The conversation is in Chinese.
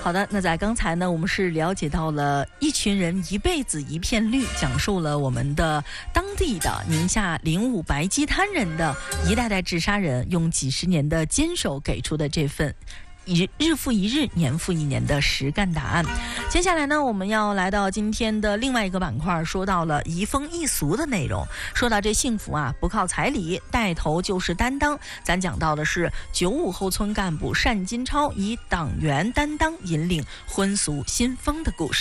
好的，那在刚才呢，我们是了解到了一群人一辈子一片绿，讲述了我们的当地的宁夏灵武白鸡滩人的一代代治沙人用几十年的坚守给出的这份日复一日年复一年的实干答案。接下来呢，我们要来到今天的另外一个板块，说到了移风易俗的内容。说到这幸福啊，不靠彩礼，带头就是担当。咱讲到的是95后村干部单金超以党员担当引领婚俗新风的故事。